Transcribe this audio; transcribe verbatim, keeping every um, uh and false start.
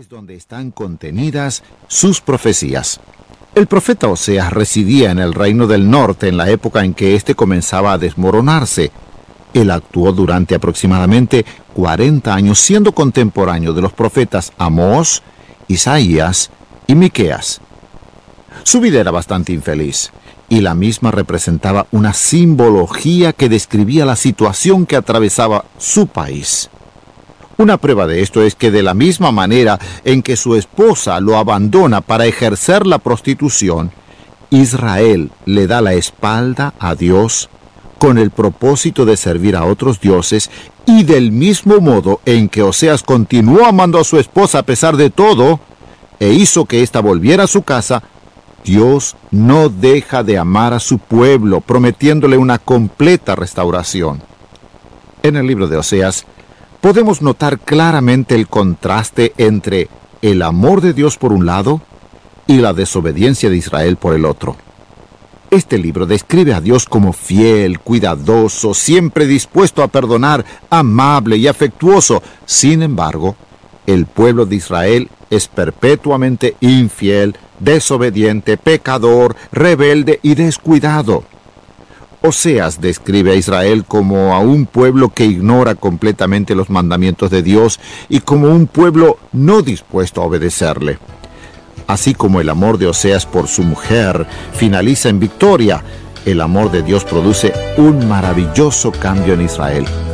es donde están contenidas sus profecías. El profeta Oseas residía en el reino del norte en la época en que éste comenzaba a desmoronarse. Él actuó durante aproximadamente cuarenta años, siendo contemporáneo de los profetas Amós, Isaías y Miqueas. Su vida era bastante infeliz, y la misma representaba una simbología que describía la situación que atravesaba su país. Una prueba de esto es que de la misma manera en que su esposa lo abandona para ejercer la prostitución, Israel le da la espalda a Dios con el propósito de servir a otros dioses, y del mismo modo en que Oseas continuó amando a su esposa a pesar de todo, e hizo que ésta volviera a su casa, Dios no deja de amar a su pueblo, prometiéndole una completa restauración. En el libro de Oseas, podemos notar claramente el contraste entre el amor de Dios por un lado y la desobediencia de Israel por el otro. Este libro describe a Dios como fiel, cuidadoso, siempre dispuesto a perdonar, amable y afectuoso. Sin embargo, el pueblo de Israel es perpetuamente infiel, desobediente, pecador, rebelde y descuidado. Oseas describe a Israel como a un pueblo que ignora completamente los mandamientos de Dios y como un pueblo no dispuesto a obedecerle. Así como el amor de Oseas por su mujer finaliza en victoria, el amor de Dios produce un maravilloso cambio en Israel.